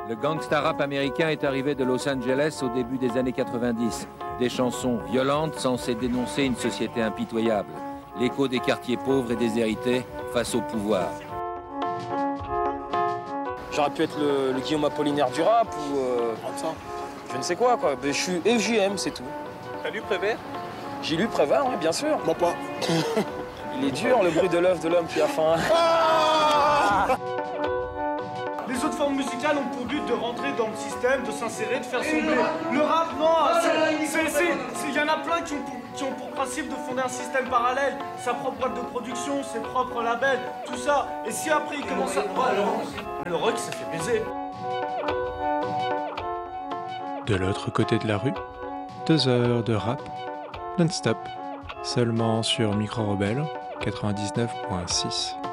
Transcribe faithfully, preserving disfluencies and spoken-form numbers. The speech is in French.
Le gangsta rap américain est arrivé de Los Angeles au début des années quatre-vingt-dix. Des chansons violentes censées dénoncer une société impitoyable. L'écho des quartiers pauvres et déshérités face au pouvoir. J'aurais pu être le, le Guillaume Apollinaire du rap ou euh, je ne sais quoi quoi. Mais je suis F J M, c'est tout. T'as lu Prévert? J'ai lu Prévert, oui, bien sûr. Moi pas. Il est dur le bruit de l'œuf de l'homme qui a faim. Ah Les autres formes musicales ont pour but de rentrer dans le système, de s'insérer, de faire son blé. Le rap, non, il y en a plein qui ont, pour, qui ont pour principe de fonder un système parallèle, sa propre boîte de production, ses propres labels, tout ça. Et si après il commence à... Le rock, ça fait baiser. De l'autre côté de la rue, deux heures de rap non-stop, seulement sur Micro Rebelle quatre-vingt-dix-neuf virgule six.